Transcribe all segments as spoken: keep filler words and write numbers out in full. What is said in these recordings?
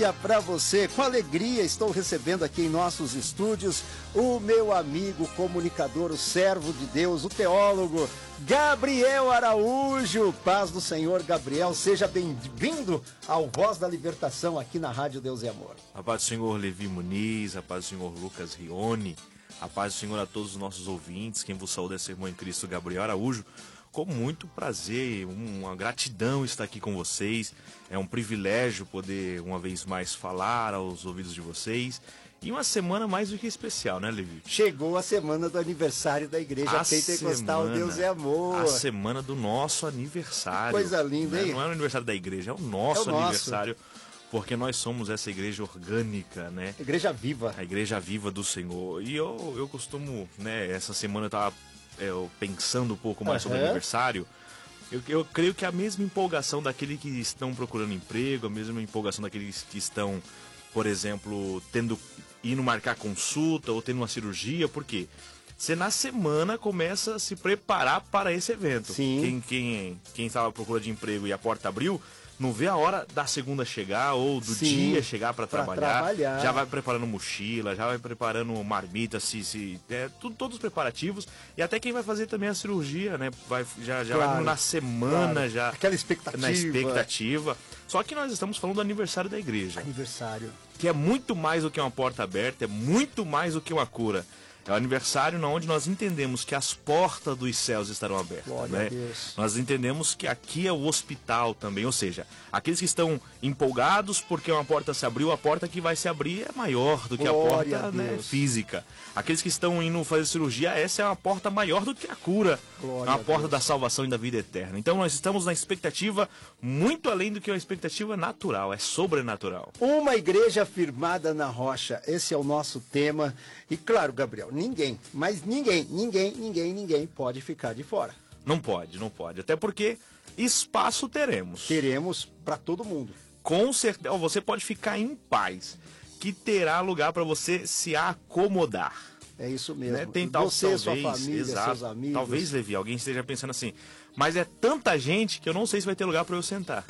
dia para você. Com alegria estou recebendo aqui em nossos estúdios o meu amigo comunicador, o servo de Deus, o teólogo Gabriel Araújo. Paz do Senhor, Gabriel. Seja bem-vindo ao Voz da Libertação aqui na Rádio Deus e Amor. A paz do Senhor Levi Muniz, a paz do Senhor Lucas Rione, a paz do Senhor a todos os nossos ouvintes. Quem vos saúda é seu irmão em Cristo, Gabriel Araújo. Com muito prazer, uma gratidão estar aqui com vocês. É um privilégio poder, uma vez mais, falar aos ouvidos de vocês. E uma semana mais do que especial, né, Levi? Chegou a semana do aniversário da Igreja a Pentecostal semana, Deus é Amor. A semana do nosso aniversário. Coisa linda, né? hein? Não é o aniversário da igreja, é o nosso, é o nosso aniversário. Porque nós somos essa igreja orgânica, né? Igreja viva. A igreja viva do Senhor. E eu, eu costumo, né, essa semana eu tava eu, pensando um pouco mais uhum. sobre o aniversário. Eu, eu creio que a mesma empolgação daqueles que estão procurando emprego, a mesma empolgação daqueles que estão, por exemplo, tendo indo marcar consulta ou tendo uma cirurgia, porque você na semana começa a se preparar para esse evento. Sim. Quem quem quem estava à procura de emprego e a porta abriu, não vê a hora da segunda chegar ou do Sim, dia chegar para trabalhar, trabalhar. Já vai preparando mochila, já vai preparando marmita, se, se, é, tudo, todos os preparativos. E até quem vai fazer também a cirurgia, né? Vai, já já claro, vai na semana, claro. já aquela expectativa. Na expectativa. Só que nós estamos falando do aniversário da igreja. Aniversário. Que é muito mais do que uma porta aberta, é muito mais do que uma cura. É o aniversário onde nós entendemos que as portas dos céus estarão abertas. Glória né? a Deus. Nós entendemos que aqui é o hospital também, ou seja, aqueles que estão empolgados porque uma porta se abriu, a porta que vai se abrir é maior do que Glória a porta a né, física. Aqueles que estão indo fazer cirurgia, essa é uma porta maior do que a cura. Glória é uma porta Deus. da salvação e da vida eterna. Então nós estamos na expectativa muito além do que uma expectativa natural, é sobrenatural. Uma igreja firmada na rocha, esse é o nosso tema. E claro, Gabriel, ninguém, mas ninguém, ninguém, ninguém, ninguém pode ficar de fora. Não pode, não pode. Até porque espaço teremos. Teremos para todo mundo. Com certeza, você pode ficar em paz, que terá lugar para você se acomodar. É isso mesmo. Né? Tem tal, você, talvez, sua família, exato, seus amigos. Talvez, Levi, alguém esteja pensando assim, mas é tanta gente que eu não sei se vai ter lugar para eu sentar.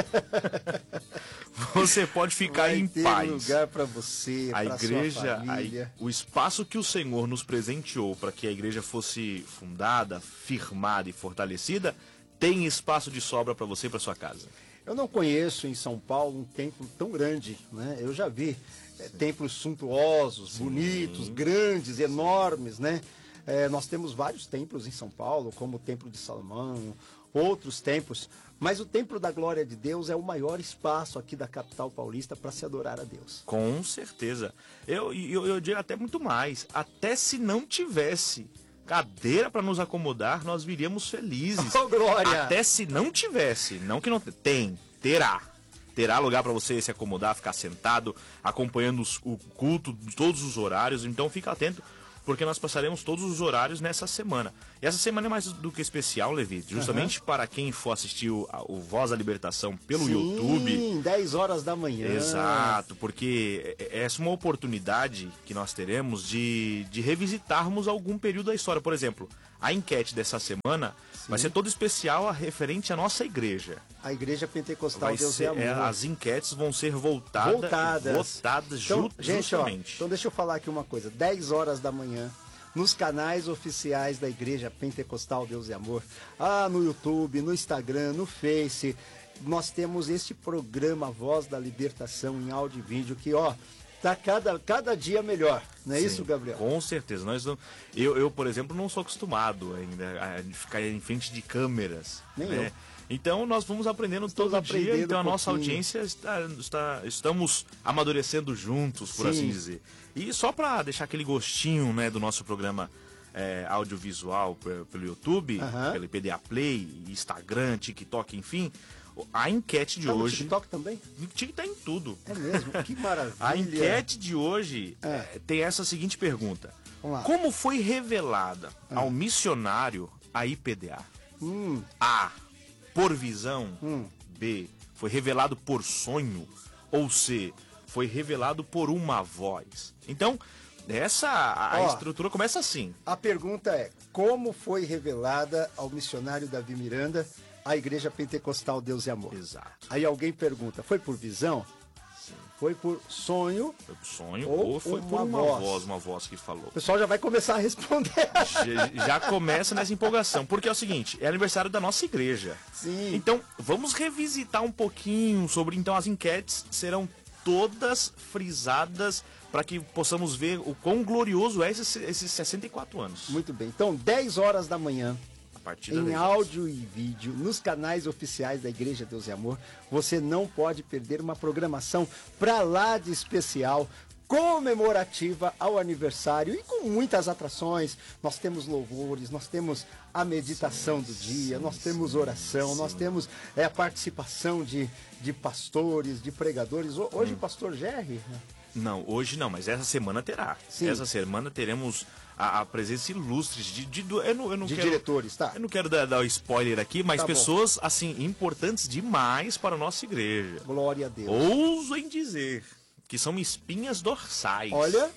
Você pode ficar vai em ter paz. lugar para você, a pra igreja, sua família. A, o espaço que o Senhor nos presenteou para que a igreja fosse fundada, firmada e fortalecida, tem espaço de sobra para você e para sua casa. Eu não conheço em São Paulo um templo tão grande, né? Eu já vi é, templos suntuosos, Sim. bonitos, grandes, enormes, né? É, nós temos vários templos em São Paulo, como o Templo de Salomão, outros templos, mas o Templo da Glória de Deus é o maior espaço aqui da capital paulista para se adorar a Deus. Com certeza. Eu, eu, eu diria até muito mais. Até se não tivesse cadeira para nos acomodar, nós viríamos felizes. Oh, glória! Até se não tivesse, não que não tem, terá. Terá lugar para você se acomodar, ficar sentado, acompanhando os, o culto de todos os horários. Então fica atento, porque nós passaremos todos os horários nessa semana. E essa semana é mais do que especial, Levi, justamente uhum. para quem for assistir o, o Voz da Libertação pelo Sim, YouTube. Sim, dez horas da manhã. Exato, porque essa é uma oportunidade que nós teremos de, de revisitarmos algum período da história. Por exemplo, a enquete dessa semana Sim. vai ser toda especial a referente à nossa igreja. A Igreja Pentecostal vai Deus ser, é Amor. É, as enquetes vão ser voltada, voltadas. votadas então, ju gente, justamente. Ó, então deixa eu falar aqui uma coisa. dez horas da manhã, nos canais oficiais da Igreja Pentecostal Deus é Amor. Ah, no YouTube, no Instagram, no Face. Nós temos este programa Voz da Libertação em áudio e vídeo que, ó, tá cada, cada dia melhor. Não é Sim, isso, Gabriel? Com certeza. Nós não, eu, eu, por exemplo, não sou acostumado ainda a ficar em frente de câmeras. Nem né? eu. Então nós vamos aprendendo Estamos todo aprendendo dia, então a um nossa pouquinho. audiência está, está, estamos amadurecendo juntos, por Sim. assim dizer. E só para deixar aquele gostinho, né, do nosso programa é, audiovisual pelo YouTube, uh-huh. pelo P D A Play, Instagram, TikTok, enfim, a enquete de tá hoje... No TikTok também? TikTok tá em tudo. É mesmo? Que maravilha. A enquete de hoje é. É, tem essa seguinte pergunta. Vamos lá. Como foi revelada ah. ao missionário a I P D A? Hum. A. Por visão. Hum. B. Foi revelado por sonho. Ou C. Foi revelado por uma voz. Então, essa a, a Ó, estrutura começa assim. A pergunta é, como foi revelada ao missionário Davi Miranda a Igreja Pentecostal Deus e Amor? Exato. Aí alguém pergunta, foi por visão? Sim. Foi por sonho? Foi por sonho ou, ou foi uma por uma voz. voz, uma voz que falou. O pessoal já vai começar a responder. Já, já começa nessa empolgação, porque é o seguinte, é aniversário da nossa igreja. Sim. Então, vamos revisitar um pouquinho sobre, então as enquetes serão todas frisadas para que possamos ver o quão glorioso é esses, esses sessenta e quatro anos. Muito bem. Então, dez horas da manhã, A partir em da áudio e vídeo, nos canais oficiais da Igreja Deus e Amor, você não pode perder uma programação pra lá de especial, comemorativa ao aniversário e com muitas atrações. Nós temos louvores, nós temos a meditação do dia, nós temos oração, nós temos é, a participação de, de pastores, de pregadores. Ho- Hoje o pastor Jerry, né? Não, hoje não, mas essa semana terá. Sim. Essa semana teremos a, a presença ilustre de, de, de eu não, eu não de quero, diretores, tá? Eu não quero dar, dar spoiler aqui, mas Tá bom. pessoas assim importantes demais para a nossa igreja. Glória a Deus. Ouso em dizer que são espinhas dorsais. Olha,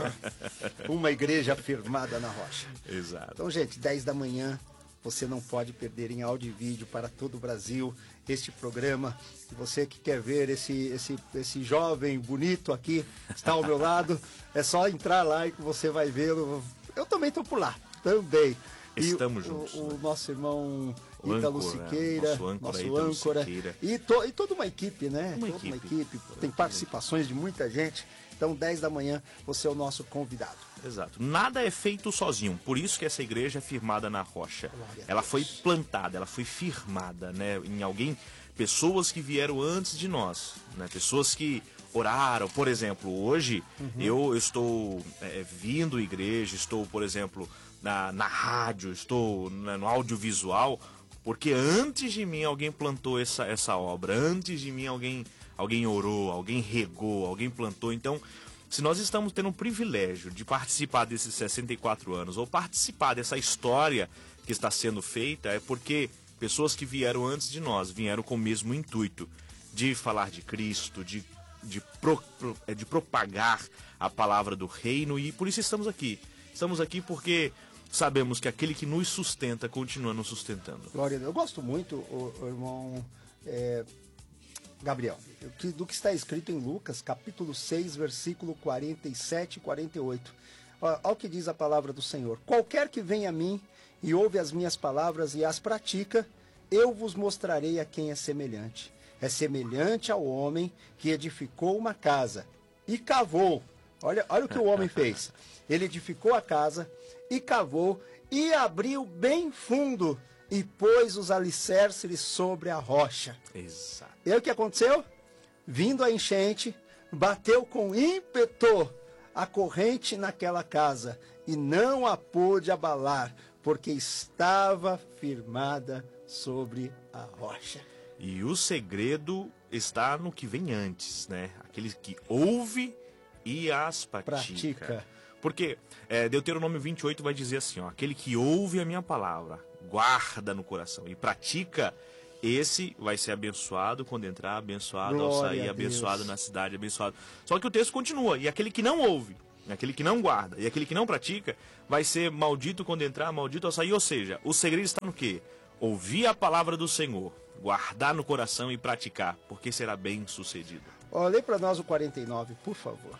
uma igreja firmada na rocha. Exato. Então, gente, dez da manhã, você não pode perder em áudio e vídeo para todo o Brasil este programa. E você que quer ver esse, esse, esse jovem bonito aqui, está ao meu lado, é só entrar lá e que você vai vê-lo. Eu também estou por lá, também. E Estamos o, juntos, O, né? o nosso irmão O Ítalo âncora, Siqueira, nosso âncora, nosso Ítalo âncora, Siqueira. e, to, e toda uma equipe, né? Uma toda uma equipe. equipe. Tem participações de muita gente. Então, dez da manhã, você é o nosso convidado. Exato. Nada é feito sozinho. Por isso que essa igreja é firmada na rocha. Glória a Ela Deus. foi plantada, ela foi firmada, né, em alguém, pessoas que vieram antes de nós, né, pessoas que oraram. Por exemplo, hoje Uhum. eu, eu estou é, vindo à igreja, estou, por exemplo, na, na rádio, estou na- no audiovisual, porque antes de mim alguém plantou essa, essa obra, antes de mim alguém, alguém orou, alguém regou, alguém plantou. Então, se nós estamos tendo o privilégio de participar desses sessenta e quatro anos, ou participar dessa história que está sendo feita, é porque pessoas que vieram antes de nós vieram com o mesmo intuito de falar de Cristo, de, de, pro, pro- é, de propagar a palavra do reino, e por isso estamos aqui. Estamos aqui porque sabemos que aquele que nos sustenta continua nos sustentando. Glória a Deus. Eu gosto muito, o, o irmão é, Gabriel, o que- do que está escrito em Lucas, capítulo seis, versículo quarenta e sete e quarenta e oito. Olha o que diz a palavra do Senhor. Qualquer que vem a mim e ouve as minhas palavras e as pratica, eu vos mostrarei a quem é semelhante. É semelhante ao homem que edificou uma casa e cavou. Olha, olha o que o homem fez. Ele edificou a casa e cavou e abriu bem fundo e pôs os alicerces sobre a rocha. Exato. E aí o que aconteceu? Vindo a enchente, bateu com ímpeto a corrente naquela casa e não a pôde abalar, porque estava firmada sobre a rocha. E o segredo está no que vem antes, né? Aquele que ouve e as pratica. Pratica. Porque é, Deuteronômio vinte e oito vai dizer assim, ó, aquele que ouve a minha palavra, guarda no coração e pratica, esse vai ser abençoado quando entrar, abençoado ao Glória sair, a abençoado Deus. na cidade, abençoado. Só que o texto continua, e aquele que não ouve, aquele que não guarda e aquele que não pratica, vai ser maldito quando entrar, maldito ao sair. Ou seja, o segredo está no quê? Ouvir a palavra do Senhor, guardar no coração e praticar, porque será bem sucedido. Olha, lê para nós o quarenta e nove, por favor.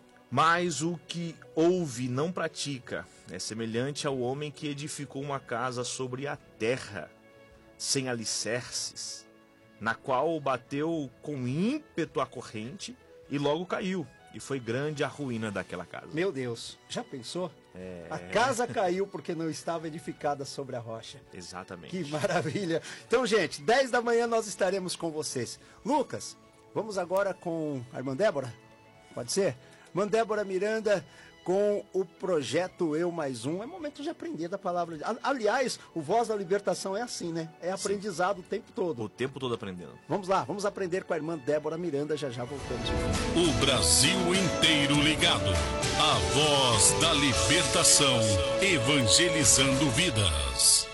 Mas o que ouve e não pratica é semelhante ao homem que edificou uma casa sobre a terra, sem alicerces, na qual bateu com ímpeto a corrente e logo caiu. E foi grande a ruína daquela casa. Meu Deus, já pensou? É. A casa caiu porque não estava edificada sobre a rocha. Exatamente. Que maravilha. Então, gente, dez da manhã nós estaremos com vocês. Lucas, vamos agora com a irmã Débora? Pode ser? Irmã Débora Miranda com o projeto Eu Mais Um. É momento de aprender da palavra de... Aliás, o Voz da Libertação é assim, né? É aprendizado o tempo todo. O tempo todo aprendendo. Vamos lá, vamos aprender com a irmã Débora Miranda. Já já voltamos. O Brasil inteiro ligado. A Voz da Libertação. Evangelizando vidas.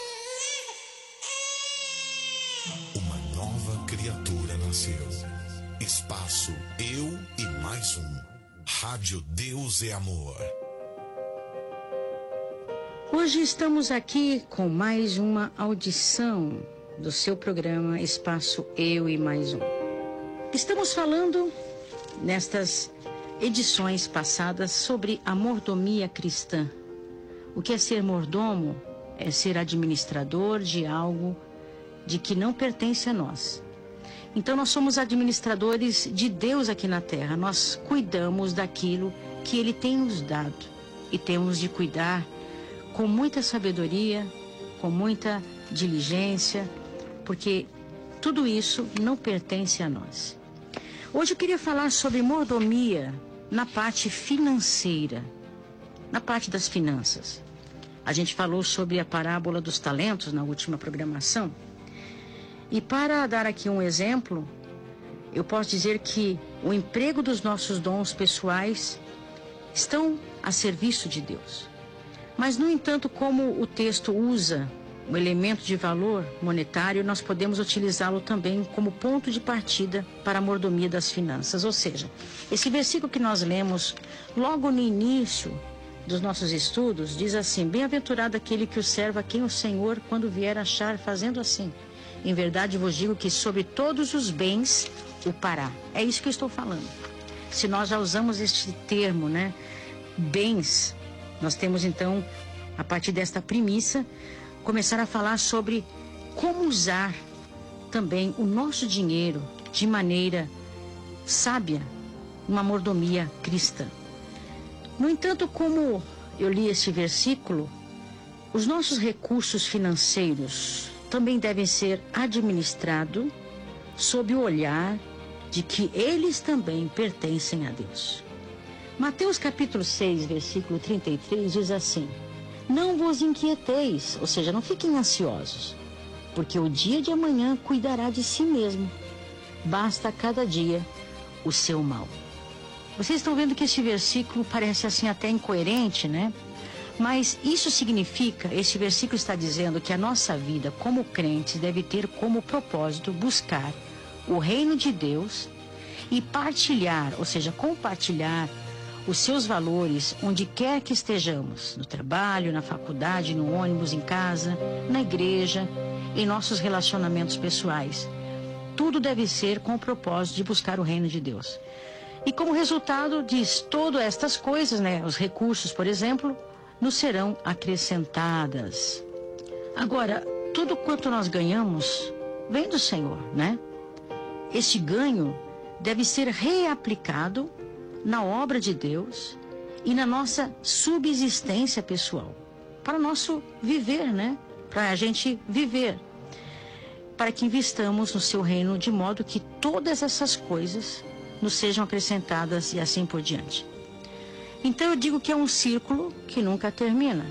Uma nova criatura nasceu. Espaço Eu e Mais Um. Rádio Deus é Amor. Hoje estamos aqui com mais uma audição do seu programa Espaço Eu e Mais Um. Estamos falando nestas edições passadas sobre a mordomia cristã. O que é ser mordomo? É ser administrador de algo de que não pertence a nós. Então nós somos administradores de Deus aqui na terra. Nós cuidamos daquilo que Ele tem nos dado. E temos de cuidar com muita sabedoria, com muita diligência, porque tudo isso não pertence a nós. Hoje eu queria falar sobre mordomia na parte financeira, na parte das finanças. A gente falou sobre a parábola dos talentos na última programação. E para dar aqui um exemplo, eu posso dizer que o emprego dos nossos dons pessoais estão a serviço de Deus. Mas, no entanto, como o texto usa o elemento de valor monetário, nós podemos utilizá-lo também como ponto de partida para a mordomia das finanças. Ou seja, esse versículo que nós lemos logo no início dos nossos estudos diz assim: bem-aventurado aquele que o serve a quem o Senhor, quando vier achar, fazendo assim. Em verdade vos digo que sobre todos os bens o pará. É isso que eu estou falando. Se nós já usamos este termo, né, bens, nós temos então, a partir desta premissa, começar a falar sobre como usar também o nosso dinheiro de maneira sábia, uma mordomia cristã. No entanto, como eu li este versículo, os nossos recursos financeiros também devem ser administrados sob o olhar de que eles também pertencem a Deus. Mateus capítulo seis, versículo trinta e três diz assim: não vos inquieteis, ou seja, não fiquem ansiosos, porque o dia de amanhã cuidará de si mesmo. Basta a cada dia o seu mal. Vocês estão vendo que esse versículo parece assim até incoerente, né? Mas isso significa, esse versículo está dizendo que a nossa vida como crentes deve ter como propósito buscar o reino de Deus e partilhar, ou seja, compartilhar os seus valores onde quer que estejamos, no trabalho, na faculdade, no ônibus, em casa, na igreja, em nossos relacionamentos pessoais. Tudo deve ser com o propósito de buscar o reino de Deus. E como resultado diz, todas estas coisas, né, os recursos, por exemplo, nos serão acrescentadas. Agora, tudo quanto nós ganhamos vem do Senhor, né? Este ganho deve ser reaplicado na obra de Deus e na nossa subsistência pessoal, para o nosso viver, né? Para a gente viver, para que investamos no seu reino de modo que todas essas coisas nos sejam acrescentadas e assim por diante. Então eu digo que é um círculo que nunca termina.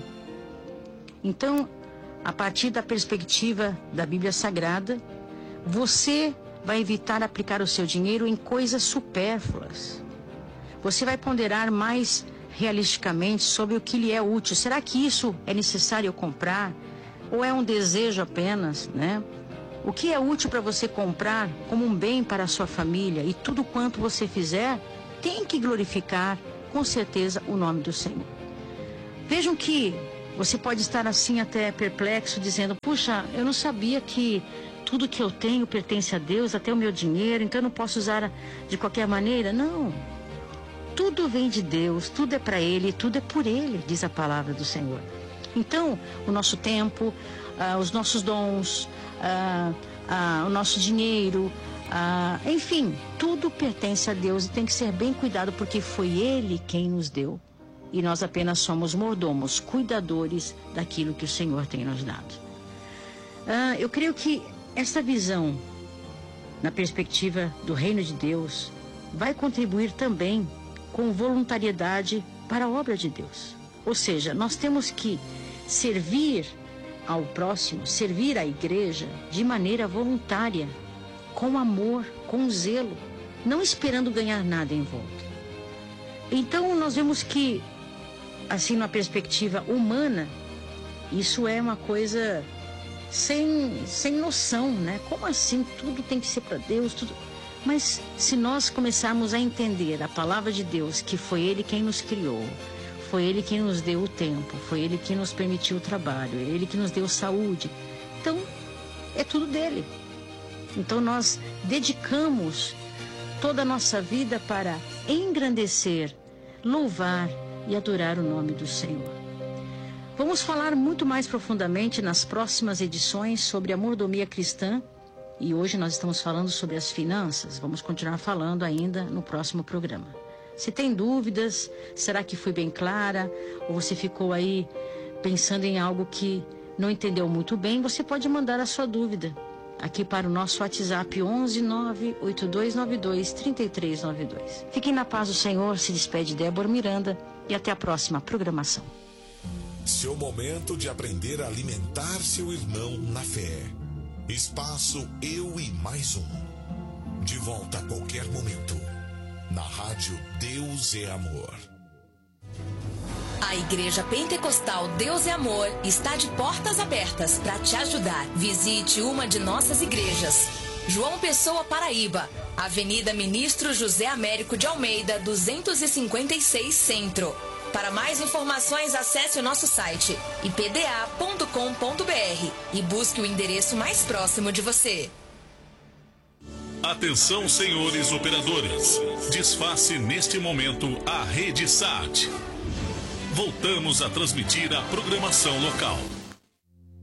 Então, a partir da perspectiva da Bíblia Sagrada, você vai evitar aplicar o seu dinheiro em coisas supérfluas. Você vai ponderar mais realisticamente sobre o que lhe é útil. Será que isso é necessário eu comprar? Ou é um desejo apenas, né? O que é útil para você comprar como um bem para a sua família? E tudo quanto você fizer tem que glorificar, com certeza, o nome do Senhor. Vejam que você pode estar assim até perplexo, dizendo: puxa, eu não sabia que tudo que eu tenho pertence a Deus, até o meu dinheiro, então eu não posso usar de qualquer maneira. Não. Tudo vem de Deus, tudo é para Ele, tudo é por Ele, diz a palavra do Senhor. Então, o nosso tempo, ah, os nossos dons, ah, ah, o nosso dinheiro, ah, enfim, tudo pertence a Deus e tem que ser bem cuidado, porque foi Ele quem nos deu. E nós apenas somos mordomos, cuidadores daquilo que o Senhor tem nos dado. Ah, eu creio que essa visão, na perspectiva do reino de Deus, vai contribuir também com voluntariedade para a obra de Deus. Ou seja, nós temos que servir ao próximo, servir à igreja de maneira voluntária, com amor, com zelo, não esperando ganhar nada em volta. Então nós vemos que, assim, numa perspectiva humana, isso é uma coisa sem, sem noção, né? Como assim? Tudo tem que ser para Deus, tudo... Mas se nós começarmos a entender a palavra de Deus, que foi Ele quem nos criou, foi Ele quem nos deu o tempo, foi Ele quem nos permitiu o trabalho, Ele que nos deu saúde, então é tudo dele. Então nós dedicamos toda a nossa vida para engrandecer, louvar e adorar o nome do Senhor. Vamos falar muito mais profundamente nas próximas edições sobre a mordomia cristã. E hoje nós estamos falando sobre as finanças. Vamos continuar falando ainda no próximo programa. Se tem dúvidas, será que foi bem clara? Ou você ficou aí pensando em algo que não entendeu muito bem? Você pode mandar a sua dúvida aqui para o nosso WhatsApp onze nove oito dois nove dois três três nove dois. Fiquem na paz do Senhor. Se despede Débora Miranda e até a próxima programação. Seu momento de aprender a alimentar seu irmão na fé. Espaço Eu e Mais Um. De volta a qualquer momento. Na rádio Deus é Amor. A Igreja Pentecostal Deus é Amor está de portas abertas para te ajudar. Visite uma de nossas igrejas. João Pessoa, Paraíba. Avenida Ministro José Américo de Almeida, duzentos e cinquenta e seis, Centro. Para mais informações, acesse o nosso site i p d a ponto com ponto b r e busque o endereço mais próximo de você. Atenção, senhores operadores. Desface neste momento a Rede Sat. Voltamos a transmitir a programação local.